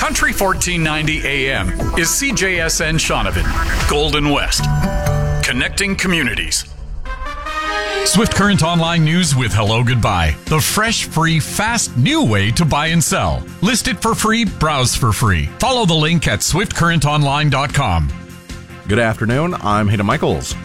Country 1490 AM is CJSN Shaunavon, Golden West, connecting communities. Swift Current Online News with Hello Goodbye. The fresh, free, fast, new way to buy and sell. List it for free, browse for free. Follow the link at swiftcurrentonline.com. Good afternoon, I'm Hayden Michaels.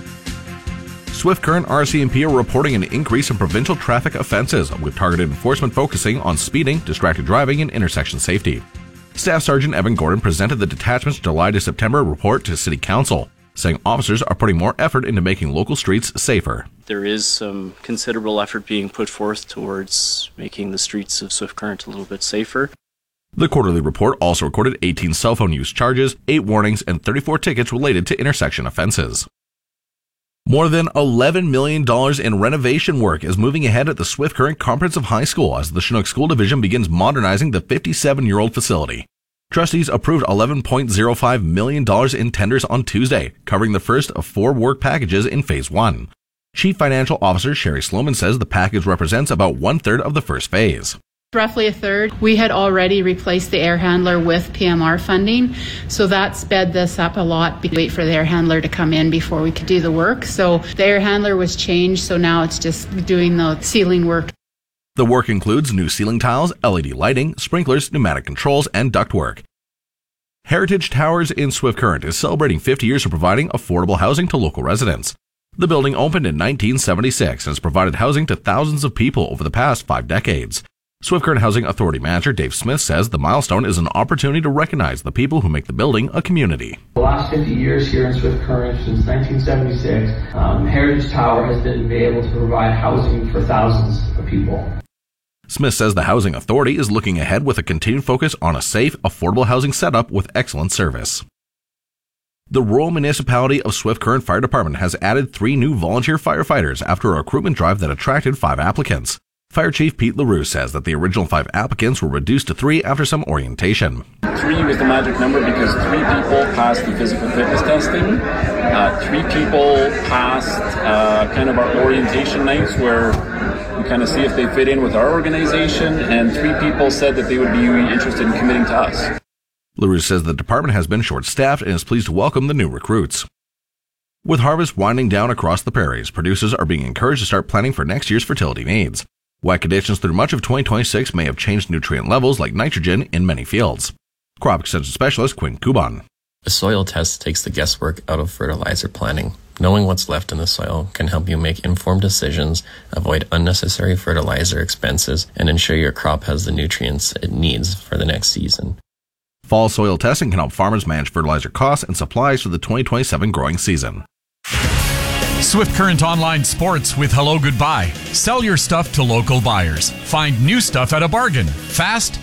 Swift Current RCMP are reporting an increase in provincial traffic offenses, with targeted enforcement focusing on speeding, distracted driving, and intersection safety. Staff Sergeant Evan Gordon presented the detachment's July to September report to City Council, saying officers are putting more effort into making local streets safer. There is some considerable effort being put forth towards making the streets of Swift Current a little bit safer. The quarterly report also recorded 18 cell phone use charges, 8 warnings, and 34 tickets related to intersection offenses. More than $11 million in renovation work is moving ahead at the Swift Current Comprehensive High School as the Chinook School Division begins modernizing the 57-year-old facility. Trustees approved $11.05 million in tenders on Tuesday, covering the first of 4 work packages in Phase 1. Chief Financial Officer Sherry Sloman says the package represents about one-third of the first phase. Roughly a third. We had already replaced the air handler with PMR funding, so that sped this up a lot. We wait for the air handler to come in before we could do the work. So the air handler was changed, so now it's just doing the ceiling work. The work includes new ceiling tiles, LED lighting, sprinklers, pneumatic controls, and ductwork. Heritage Towers in Swift Current is celebrating 50 years of providing affordable housing to local residents. The building opened in 1976 and has provided housing to thousands of people over the past 5 decades. Swift Current Housing Authority Manager Dave Smith says the milestone is an opportunity to recognize the people who make the building a community. The last 50 years here in Swift Current, since 1976, Heritage Tower has been able to provide housing for thousands of people. Smith says the Housing Authority is looking ahead with a continued focus on a safe, affordable housing setup with excellent service. The Rural Municipality of Swift Current Fire Department has added 3 new volunteer firefighters after a recruitment drive that attracted 5 applicants. Fire Chief Pete LaRue says that the original 5 applicants were reduced to 3 after some orientation. 3 was the magic number because 3 people passed the physical fitness testing. 3 people passed kind of our orientation nights where we kind of see if they fit in with our organization, and 3 people said that they would be interested in committing to us. LaRue says the department has been short-staffed and is pleased to welcome the new recruits. With harvest winding down across the prairies, producers are being encouraged to start planning for next year's fertility needs. Wet conditions through much of 2026 may have changed nutrient levels like nitrogen in many fields. Crop Extension Specialist Quinn Kuban. A soil test takes the guesswork out of fertilizer planning. Knowing what's left in the soil can help you make informed decisions, avoid unnecessary fertilizer expenses, and ensure your crop has the nutrients it needs for the next season. Fall soil testing can help farmers manage fertilizer costs and supplies for the 2027 growing season. Swift Current Online Sports with Hello Goodbye. Sell your stuff to local buyers. Find new stuff at a bargain. Fast,